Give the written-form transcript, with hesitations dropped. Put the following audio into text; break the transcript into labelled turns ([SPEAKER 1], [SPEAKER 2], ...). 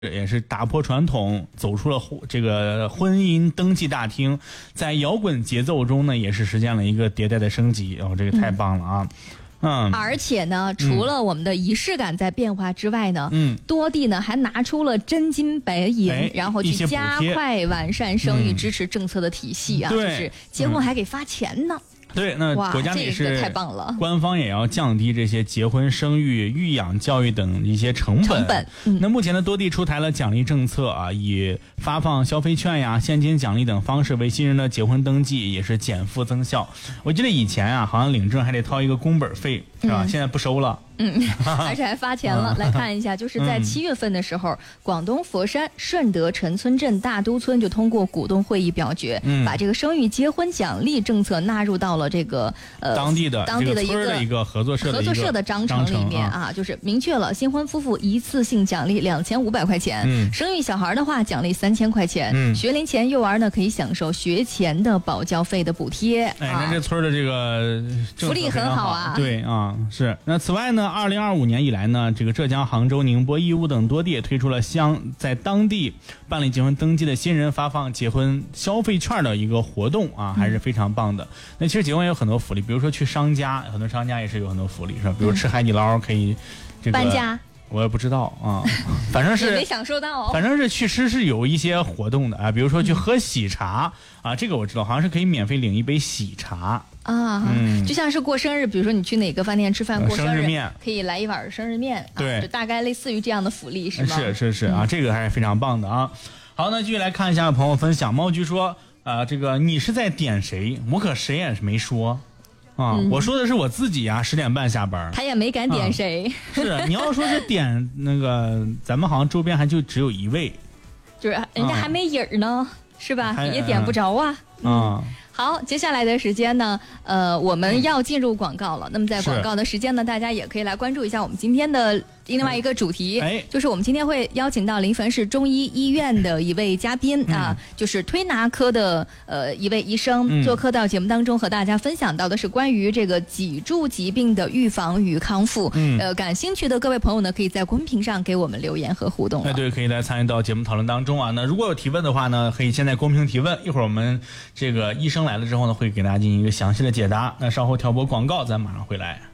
[SPEAKER 1] 也是打破传统，走出了这个婚姻登记大厅，在摇滚节奏中呢，也是实现了一个迭代的升级。哦，这个太棒了啊！
[SPEAKER 2] 而且呢，除了我们的仪式感在变化之外呢，多地呢还拿出了真金白银，然后去加快完善生育支持政策的体系啊，就是结婚还给发钱呢。
[SPEAKER 1] 对，那国家也是
[SPEAKER 2] 太棒了，
[SPEAKER 1] 官方也要降低这些结婚、生育、育养、教育等一些成本。那目前呢，多地出台了奖励政策啊，以发放消费券呀、现金奖励等方式为新人的结婚登记也是减负增效。我记得以前啊，好像领证还得掏一个工本费，是吧？现在不收了。
[SPEAKER 2] 而且还发钱了。来看一下，就是在7月份的时候，广东佛山顺德陈村镇大都村就通过股东会议表决，把这个生育结婚奖励政策纳入到了这个
[SPEAKER 1] 当地的一个合作社
[SPEAKER 2] 的章程里面啊，就是明确了新婚夫妇一次性奖励2500块钱，生育小孩的话奖励3000块钱，学龄前幼儿呢可以享受学前的保教费的补贴。
[SPEAKER 1] 那这村的这个
[SPEAKER 2] 福利很好啊。
[SPEAKER 1] 对啊，是。那此外呢，2025年以来呢，这个浙江、杭州、宁波、义乌等多地也推出了在当地办理结婚登记的新人发放结婚消费券的一个活动啊，还是非常棒的。那其实结婚也有很多福利，比如说去商家，很多商家也是有很多福利，是吧？比如吃海底捞可以这个
[SPEAKER 2] 搬家。
[SPEAKER 1] 我也不知道啊，反正是
[SPEAKER 2] 也没享受到
[SPEAKER 1] 反正是去吃是有一些活动的啊，比如说去喝喜茶啊，这个我知道，好像是可以免费领一杯喜茶
[SPEAKER 2] 啊，就像是过生日，比如说你去哪个饭店吃饭过
[SPEAKER 1] 生日面，
[SPEAKER 2] 可以来一碗生日面，
[SPEAKER 1] 对，
[SPEAKER 2] 就大概类似于这样的福利，是吗？
[SPEAKER 1] 是啊，这个还是非常棒的啊。好，那继续来看一下朋友分享，猫居说这个你是在点谁？我可谁也是没说。我说的是我自己啊，10点半下班，
[SPEAKER 2] 他也没敢点谁。
[SPEAKER 1] 是你要说是点那个，咱们好像周边还就只有一位，
[SPEAKER 2] 就是人家还没影儿呢，是吧？也点不着啊。好，接下来的时间呢，我们要进入广告了。那么在广告的时间呢，大家也可以来关注一下我们今天的另外一个主题，就是我们今天会邀请到临汾市中医医院的一位嘉宾啊，就是推拿科的一位医生，做客到节目当中和大家分享到的是关于这个脊柱疾病的预防与康复。感兴趣的各位朋友呢，可以在公屏上给我们留言和互动。
[SPEAKER 1] 对，可以来参与到节目讨论当中啊。那如果有提问的话呢，可以先在公屏提问，一会儿我们这个医生来了之后呢，会给大家进行一个详细的解答。那稍后调播广告，咱马上回来。